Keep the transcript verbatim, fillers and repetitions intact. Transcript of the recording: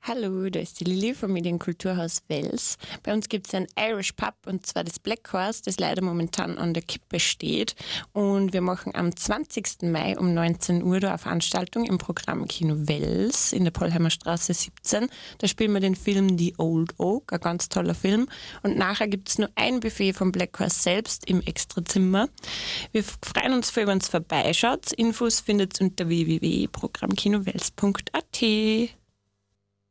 Hallo, da ist die Lilly vom Medienkulturhaus Wels. Bei uns gibt es ein Irish Pub und zwar das Black Horse, das leider momentan an der Kippe steht. Und wir machen am zwanzigsten Mai um neunzehn Uhr da eine Veranstaltung im Programm Kino Wels in der Pollheimer Straße siebzehn. Da spielen wir den Film The Old Oak, ein ganz toller Film. Und nachher gibt es nur ein Buffet vom Black Horse selbst im Extrazimmer. Wir freuen uns, wenn ihr uns vorbeischaut. Infos findet ihr unter w w w punkt programmkinowels punkt a t.